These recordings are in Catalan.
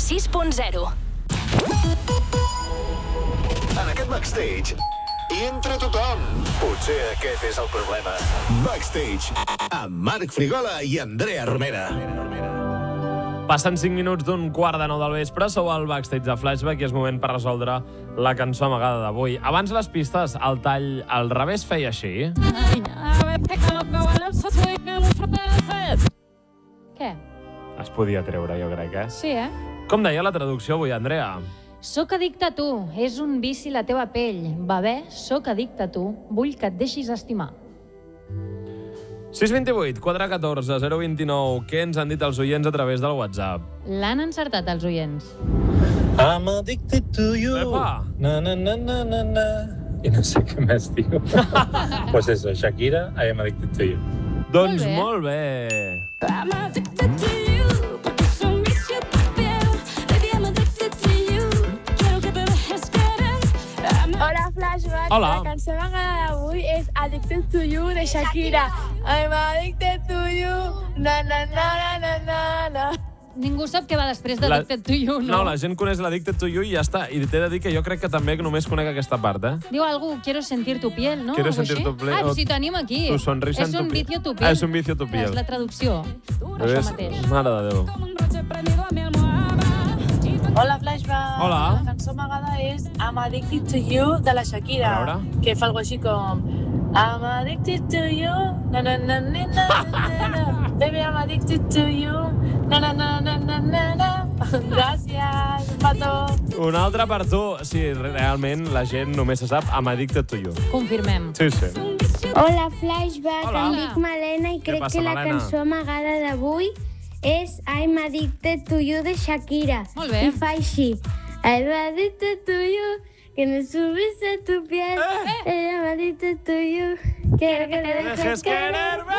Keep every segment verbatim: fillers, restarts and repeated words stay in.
sis punt zero. En aquest Backstage hi entra tothom. Potser aquest és el problema. Backstage, amb Marc Frigola i Andrea Romera. Passen cinc minuts d'un quart de nou del vespre, sou al Backstage de Flashback i és moment per resoldre la cançó amagada d'avui. Abans les pistes, el tall al revés feia així. Què? Es podia treure, jo crec, eh? Sí, eh? Com deia la traducció avui, Andrea? Soc addicte a tu, és un vici la teva pell. Bebè, soc addicte a tu, vull que et deixis estimar. sis vint vuit, quatre catorze, zero vint nou. Què ens han dit els oients a través del WhatsApp? L'han encertat els oients. I'm addicted to you. Epa! Na, na, na, na, na, na. I no sé què més diu. Pues eso, Shakira, I am addicted to you. Doncs bé. molt bé. I'm addicted to you, porque es un vicio tu piel. Baby, I'm addicted to you. Quiero que te dejes querer. I'm Hola, Flashback. Hola. La cançó m'agrada d'avui és Addicted to You de Shakira. I'm addicted to you. Na, na, na, na, na, na, na. Ningú sap què va després de La- Addicted to You, no? No, la gent coneix l'Addicted to You i ja està. I t'he de dir que jo crec que també només conec aquesta part, eh? Diu algú, quiero sentir tu piel, no? Quiero Algo sentir així? tu piel. Ah, però si tenim aquí. Tu sonrisa és en tu un piel. vicio tu piel. Ah, és un vicio tu piel. És la traducció. Això Ves? mateix. Mare de Déu. como un broche prendido a mi almohada. Hola, Flashback. Hola. La cançó m'agrada és I'm Addicted to You de la Shakira. A veure. Que fa algo així com I'm addicted to you. Na, na, na, na, na, na, na. Baby, I'm addicted to you. Na, na, na, na, na, na, na. Gràcies, un petó. Un altre per tu. Sí, realment la gent només se sap I'm addicted to you. Confirmem. Sí, sí. Hola, Flashback. Hola. Em dic Malena i crec passa, que la Malena? cançó amagada d'avui és I'm Addicted to You de Shakira. Molt bé. I fa així. I'm addicted to you, que me subes a tu piel. Eh. I'm addicted to you, quiero que te dejes quererme.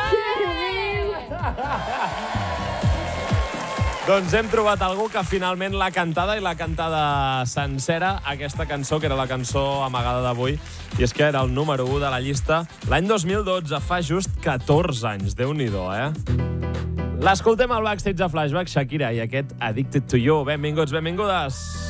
Doncs hem trobat algú que finalment l'ha cantada i l'ha cantada sencera, aquesta cançó, que era la cançó amagada d'avui, i és que era el número u de la llista l'any dos mil dotze, fa just catorze anys. Déu-n'hi-do, eh? L'escoltem al Backstage de Flashback, Shakira i aquest Addicted to You. Benvinguts, benvingudes.